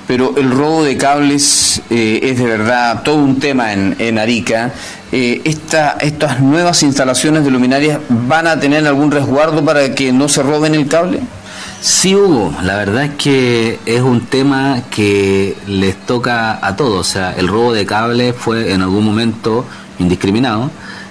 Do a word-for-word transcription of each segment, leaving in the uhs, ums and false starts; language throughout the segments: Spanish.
pero el robo de cables eh, es de verdad todo un tema en, en Arica. Eh, esta, ¿Estas nuevas instalaciones de luminarias van a tener algún resguardo para que no se roben el cable? Sí, Hugo, la verdad es que es un tema que les toca a todos. O sea, el robo de cable fue en algún momento indiscriminado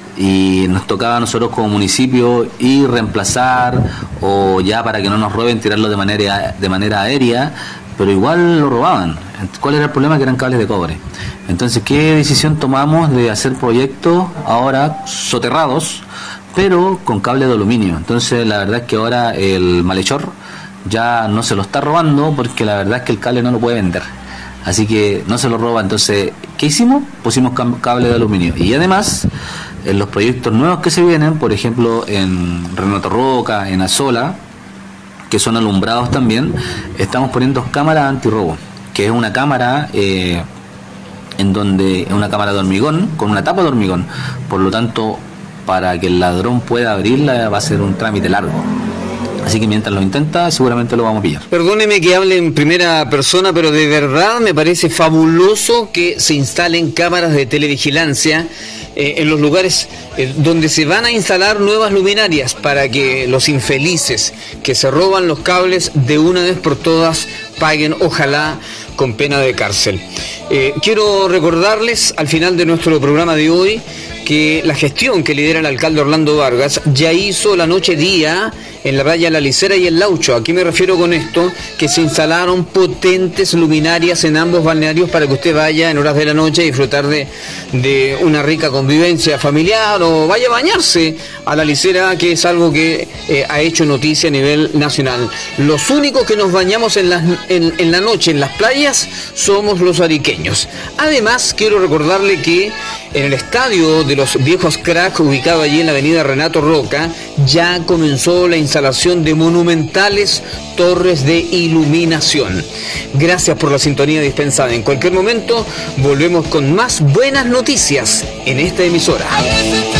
y nos tocaba a nosotros como municipio ir, reemplazar o ya para que no nos roben, tirarlo de manera, de manera aérea, pero igual lo robaban. ¿Cuál era el problema? Que eran cables de cobre. Entonces, ¿qué decisión tomamos de hacer proyectos ahora soterrados, pero con cable de aluminio? Entonces, la verdad es que ahora el malhechor ya no se lo está robando, porque la verdad es que el cable no lo puede vender, así que no se lo roba. Entonces, ¿qué hicimos? Pusimos cable de aluminio. Y además, en los proyectos nuevos que se vienen, por ejemplo en Renato Roca, en Azola, que son alumbrados también, estamos poniendo cámaras antirrobo, que es una cámara eh, en donde es una cámara de hormigón con una tapa de hormigón, por lo tanto para que el ladrón pueda abrirla va a ser un trámite largo. Así que mientras lo intenta, seguramente lo vamos a pillar. Perdóneme que hable en primera persona, pero de verdad me parece fabuloso que se instalen cámaras de televigilancia eh, en los lugares eh, donde se van a instalar nuevas luminarias para que los infelices que se roban los cables de una vez por todas paguen, ojalá, con pena de cárcel. Eh, quiero recordarles al final de nuestro programa de hoy que la gestión que lidera el alcalde Orlando Vargas ya hizo la noche día en la playa La Licera y el Laucho. ¿A qué me refiero con esto? Que se instalaron potentes luminarias en ambos balnearios para que usted vaya en horas de la noche a disfrutar de, de una rica convivencia familiar o vaya a bañarse a La Licera, que es algo que eh, ha hecho noticia a nivel nacional. Los únicos que nos bañamos en, las, en, en la noche en las playas somos los ariqueños. Además, quiero recordarle que en el estadio de los viejos crack, ubicado allí en la avenida Renato Roca, ya comenzó la instalación de monumentales torres de iluminación. Gracias por la sintonía dispensada. En cualquier momento volvemos con más buenas noticias en esta emisora.